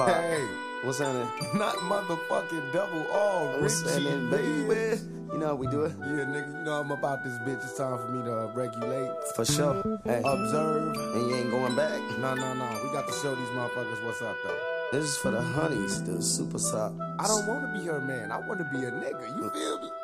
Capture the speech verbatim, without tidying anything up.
Pop. Hey, What's happening? not motherfucking double R, What's Richie, happening, baby. baby? You know how we do it? Yeah, nigga, you know I'm about this bitch. It's time for me to uh, regulate, For sure. Hey, observe. and you ain't going back? No, no, no. We got to show these motherfuckers what's up, though. This is for the honeys, the super sop. I don't want to be her man. I want to be a nigga. You feel me?